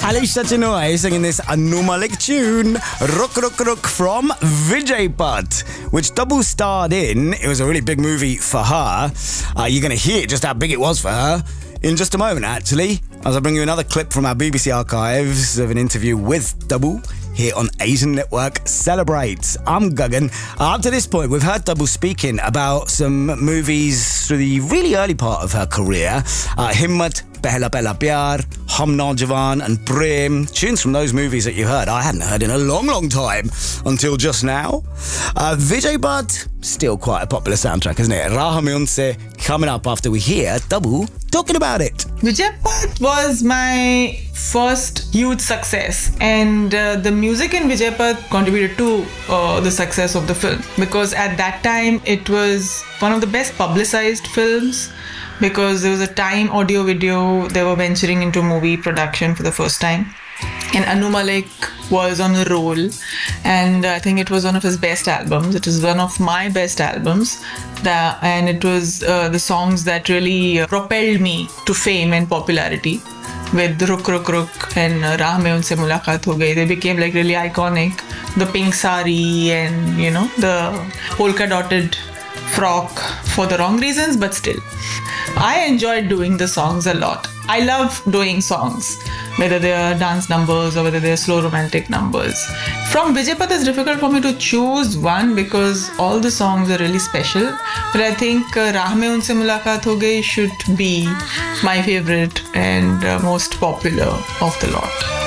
Alisha Chinoy singing this Anumalik tune, Ruk Ruk Ruk from Vijay Path, which Tabu starred in. It was a really big movie for her. You're going to hear just how big it was for her in just a moment, actually, as I bring you another clip from our BBC archives of an interview with Tabu here on Asian Network Celebrates. I'm Gagan. Up to this point, we've heard Tabu speaking about some movies through the really early part of her career. Himmat, Pehla Pehla Pyar, Hum Naujawan and Prem. Tunes from those movies that you heard, I hadn't heard in a long, long time until just now. Vijay Path, still quite a popular soundtrack, isn't it? Raah Mein Unse coming up after we hear Tabu talking about it. Vijay Path was my first huge success, and the music in Vijay Path contributed to the success of the film, because at that time it was one of the best publicized films, because there was a Time audio video. They were venturing into movie production for the first time, and Anu Malik was on a roll, and I think it was one of his best albums. It is one of my best albums, and it was the songs that really propelled me to fame and popularity. With Ruk Ruk Ruk and Raah Mein Unse Mulaqat Ho Gayi, they became like really iconic. The pink sari and, you know, the polka dotted frock, for the wrong reasons, but still. I enjoyed doing the songs a lot. I love doing songs, whether they are dance numbers or whether they are slow romantic numbers. From Vijay Path, it's difficult for me to choose one because all the songs are really special. But I think Raah Mein Unse Mulaqat Ho Gayi should be my favorite and most popular of the lot.